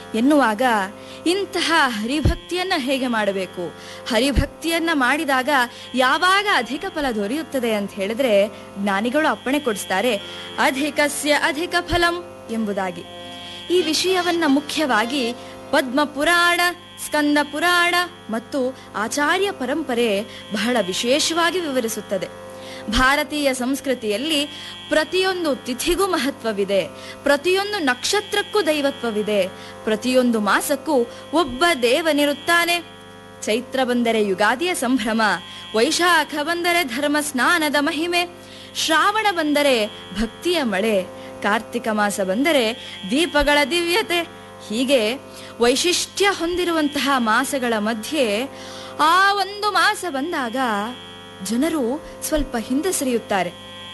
ಎನ್ನುವಾಗ ಇಂತಹ ಹರಿಭಕ್ತಿಯನ್ನ ಹೇಗೆ ಮಾಡಬೇಕು, ಹರಿಭಕ್ತಿಯನ್ನ ಮಾಡಿದಾಗ ಯಾವಾಗ ಅಧಿಕ ಫಲ ದೊರೆಯುತ್ತದೆ ಅಂತ ಹೇಳಿದ್ರೆ ಜ್ಞಾನಿಗಳು ಅಪ್ಪಣೆ ಕೊಡಿಸ್ತಾರೆ, ಅಧಿಕಸ್ಯ ಅಧಿಕ ಫಲಂ ಎಂಬುದಾಗಿ. ಈ ವಿಷಯವನ್ನ ಮುಖ್ಯವಾಗಿ ಪದ್ಮ ಪುರಾಣ, ಸ್ಕಂದ ಪುರಾಣ ಮತ್ತು ಆಚಾರ್ಯ ಪರಂಪರೆ ಬಹಳ ವಿಶೇಷವಾಗಿ ವಿವರಿಸುತ್ತದೆ. ಭಾರತೀಯ ಸಂಸ್ಕೃತಿಯಲ್ಲಿ ಪ್ರತಿಯೊಂದು ತಿಥಿಗೂ ಮಹತ್ವವಿದೆ, ಪ್ರತಿಯೊಂದು ನಕ್ಷತ್ರಕ್ಕೂ ದೈವತ್ವವಿದೆ, ಪ್ರತಿಯೊಂದು ಮಾಸಕ್ಕೂ ಒಬ್ಬ ದೇವನಿರುತ್ತಾನೆ. ಚೈತ್ರ ಬಂದರೆ ಯುಗಾದಿಯ ಸಂಭ್ರಮ, ವೈಶಾಖ ಬಂದರೆ ಧರ್ಮ ಸ್ನಾನದ ಮಹಿಮೆ, ಶ್ರಾವಣ ಬಂದರೆ ಭಕ್ತಿಯ ಮಳೆ, ಕಾರ್ತಿಕ ಮಾಸ ಬಂದರೆ ದೀಪಗಳ ದಿವ್ಯತೆ. ಹೀಗೆ ವೈಶಿಷ್ಟ್ಯ ಹೊಂದಿರುವಂತಹ ಮಾಸಗಳ ಮಧ್ಯೆ ಆ ಒಂದು ಮಾಸ ಬಂದಾಗ ಜನರು ಸ್ವಲ್ಪ ಹಿಂದೆ ಸರಿಯುತ್ತಾರೆ,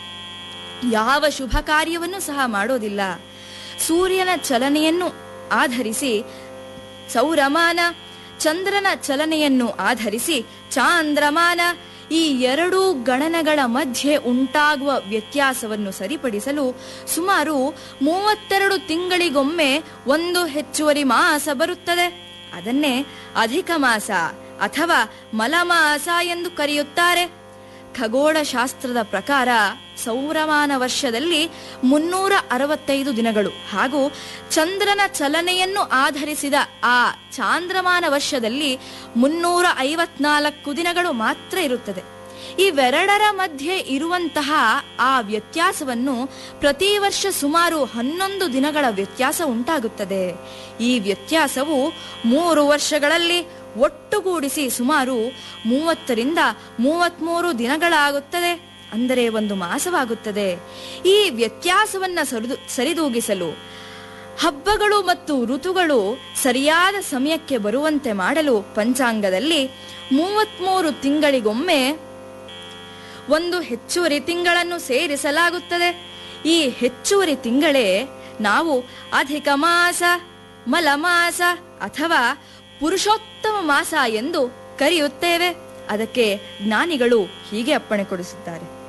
ಯಾವ ಶುಭ ಕಾರ್ಯವನ್ನು ಸಹ ಮಾಡೋದಿಲ್ಲ. ಸೂರ್ಯನ ಚಲನೆಯನ್ನು ಆಧರಿಸಿ ಸೌರಮಾನ, ಚಂದ್ರನ ಚಲನೆಯನ್ನು ಆಧರಿಸಿ ಚಾಂದ್ರಮಾನ, ಈ ಎರಡೂ ಗಣನಗಳ ಮಧ್ಯೆ ಉಂಟಾಗುವ ವ್ಯತ್ಯಾಸವನ್ನು ಸರಿಪಡಿಸಲು ಸುಮಾರು 32 ತಿಂಗಳಿಗೊಮ್ಮೆ ಒಂದು ಹೆಚ್ಚುವರಿ ಮಾಸ ಬರುತ್ತದೆ. ಅದನ್ನೇ ಅಧಿಕ ಮಾಸ ಅಥವಾ ಮಲಮಾಸ ಎಂದು ಕರೆಯುತ್ತಾರೆ. ಖಗೋಳ ಶಾಸ್ತ್ರದ ಪ್ರಕಾರ ಸೌರಮಾನ ವರ್ಷದಲ್ಲಿ 365 ದಿನಗಳು ಹಾಗೂ ಚಂದ್ರನ ಚಲನೆಯನ್ನು ಆಧರಿಸಿದ ಆ ಚಾಂದ್ರಮಾನ ವರ್ಷದಲ್ಲಿ 354 ದಿನಗಳು ಮಾತ್ರ ಇರುತ್ತದೆ. ಇವೆರಡರ ಮಧ್ಯೆ ಇರುವಂತಹ ಆ ವ್ಯತ್ಯಾಸವನ್ನು ಪ್ರತಿ ವರ್ಷ ಸುಮಾರು 11 ದಿನಗಳ ವ್ಯತ್ಯಾಸ ಉಂಟಾಗುತ್ತದೆ. ಈ ವ್ಯತ್ಯಾಸವು 3 ವರ್ಷಗಳಲ್ಲಿ ಒಟ್ಟುಗೂಡಿಸಿ ಸುಮಾರು 30 ರಿಂದ 33 ದಿನಗಳಾಗುತ್ತದೆ. ಅಂದರೆ ಒಂದು ಮಾಸವಾಗುತ್ತದೆ. ಈ ವ್ಯತ್ಯಾಸವನ್ನ ಸರಿದೂಗಿಸಲು ಹಬ್ಬಗಳು ಮತ್ತು ಋತುಗಳು ಸರಿಯಾದ ಸಮಯಕ್ಕೆ ಬರುವಂತೆ ಮಾಡಲು ಪಂಚಾಂಗದಲ್ಲಿ 33 ತಿಂಗಳಿಗೊಮ್ಮೆ ಒಂದು ಹೆಚ್ಚುವರಿ ತಿಂಗಳನ್ನು ಸೇರಿಸಲಾಗುತ್ತದೆ. ಈ ಹೆಚ್ಚುವರಿ ತಿಂಗಳೇ ನಾವು ಅಧಿಕ ಮಾಸ, ಮಲಮಾಸ ಅಥವಾ ಪುರುಷೋತ್ತಮ ಮಾಸ ಎಂದು ಕರೆಯುತ್ತೇವೆ. ಅದಕ್ಕೆ ಜ್ಞಾನಿಗಳು ಹೀಗೆ ಅಪ್ಪಣೆ ಕೊಡಿಸುತ್ತಾರೆ.